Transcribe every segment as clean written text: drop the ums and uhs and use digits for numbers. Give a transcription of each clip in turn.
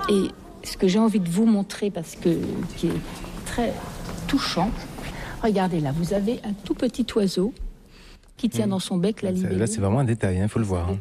Et ce que j'ai envie de vous montrer, qui est très touchant, regardez là, vous avez un tout petit oiseau qui tient dans son bec la libellule. Là, c'est vraiment un détail, il faut le voir.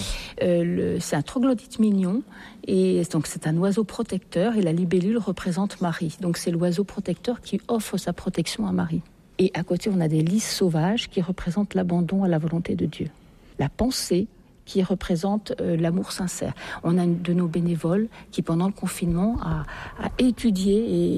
C'est un troglodyte mignon, et donc c'est un oiseau protecteur, et la libellule représente Marie. Donc c'est l'oiseau protecteur qui offre sa protection à Marie. Et à côté, on a des lys sauvages qui représentent l'abandon à la volonté de Dieu. La pensée qui représente l'amour sincère. On a une de nos bénévoles qui, pendant le confinement, a étudié,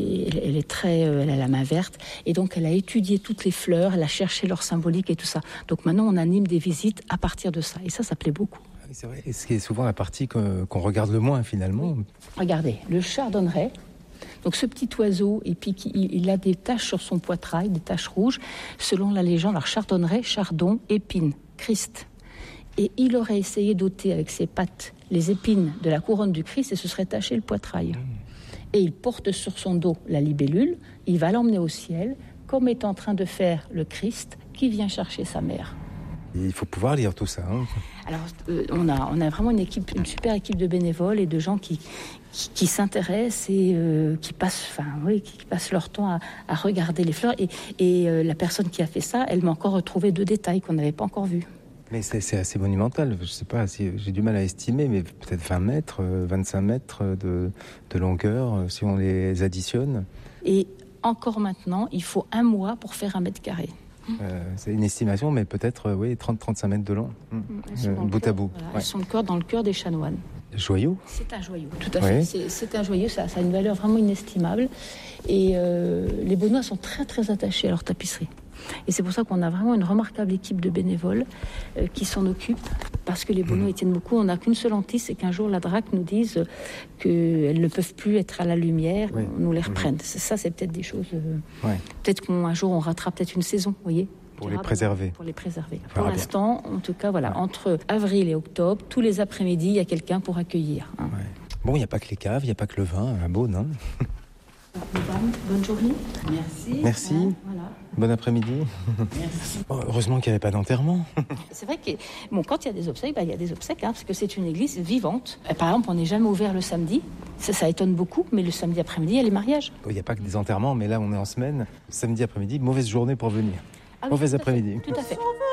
et elle a la main verte, et donc elle a étudié toutes les fleurs, elle a cherché leur symbolique et tout ça. Donc maintenant, on anime des visites à partir de ça, et ça plaît beaucoup. C'est vrai, et ce qui est souvent la partie qu'on regarde le moins, finalement. Regardez, le chardonneret, donc ce petit oiseau, et puis il a des taches sur son poitrail, des taches rouges, selon la légende. Alors chardonneret, chardon, épine, Christ. Et il aurait essayé d'ôter avec ses pattes les épines de la couronne du Christ et se serait taché le poitrail. Et il porte sur son dos la libellule, il va l'emmener au ciel, comme est en train de faire le Christ qui vient chercher sa mère. Et il faut pouvoir lire tout ça. Alors, on a vraiment une super équipe de bénévoles et de gens qui s'intéressent et qui passent leur temps à regarder les fleurs. Et la personne qui a fait ça, elle m'a encore retrouvé 2 détails qu'on n'avait pas encore vus. Mais c'est assez monumental. Je ne sais pas, j'ai du mal à estimer, mais peut-être 20 mètres, 25 mètres de longueur, si on les additionne. Et encore maintenant, il faut 1 mois pour faire 1 mètre carré. C'est une estimation, mais peut-être 30-35 mètres de long, bout à bout. Voilà, elles sont dans le cœur des chanoines. Joyau ? C'est un joyau, tout à fait. C'est un joyau, ça a une valeur vraiment inestimable. Et les Beaunois sont très très attachés à leur tapisserie. Et c'est pour ça qu'on a vraiment une remarquable équipe de bénévoles qui s'en occupent, parce que les Beaunois y tiennent beaucoup. On n'a qu'une seule hantise, c'est qu'un jour la DRAC nous dise qu'elles ne peuvent plus être à la lumière, on nous les reprenne. Ça, c'est peut-être des choses... Peut-être qu'un jour on rattrape peut-être une saison, vous voyez. Pour les préserver. Pour l'instant, en tout cas, voilà, entre avril et octobre, tous les après-midi, il y a quelqu'un pour accueillir. Bon, il n'y a pas que les caves, il n'y a pas que le vin, à Beaune. Mesdames, bonne journée. Merci. Voilà. Bon après-midi. Merci. Heureusement qu'il n'y avait pas d'enterrement. C'est vrai que quand il y a des obsèques, il y a des obsèques, parce que c'est une église vivante. Par exemple, on n'est jamais ouvert le samedi. Ça étonne beaucoup, mais le samedi après-midi, il y a les mariages. Il n'y a pas que des enterrements, mais là, on est en semaine. Samedi après-midi, mauvaise journée pour venir. Mauvaise après-midi. Tout à fait.